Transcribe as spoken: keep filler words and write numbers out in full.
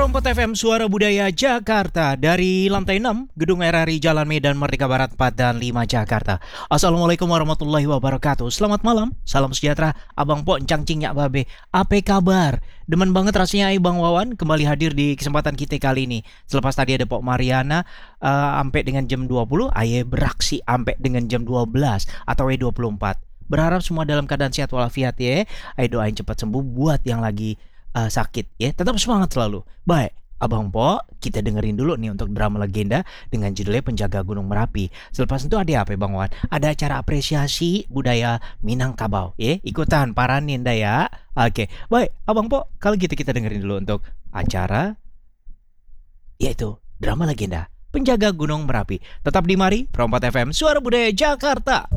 Prompt F M Suara Budaya Jakarta dari lantai enam Gedung R R I Jalan Medan Merdeka Barat empat dan lima Jakarta. Assalamualaikum warahmatullahi wabarakatuh. Selamat malam, salam sejahtera. Abang Po, Encang Cing Nyak Babe. Apa kabar? Demen banget rasanya ai Bang Wawan kembali hadir di kesempatan kita kali ini. Selepas tadi ada Pok Mariana uh, sampai dengan jam dua puluh, aye beraksi sampai dengan jam dua belas atau dua puluh empat. Berharap semua dalam keadaan sehat walafiat ya. Ayo doain cepat sembuh buat yang lagi uh, sakit ya. Tetap semangat selalu. Baik, Abang Po, kita dengerin dulu nih untuk drama legenda dengan judulnya Penjaga Gunung Merapi. Selepas itu ada apa ya Bang Wan? Ada acara apresiasi budaya Minangkabau ya. Ikutan paranin dah ya. Oke, baik Abang Po, kalau gitu kita dengerin dulu untuk acara yaitu drama legenda Penjaga Gunung Merapi. Tetap di Mari, Prompt F M Suara Budaya Jakarta.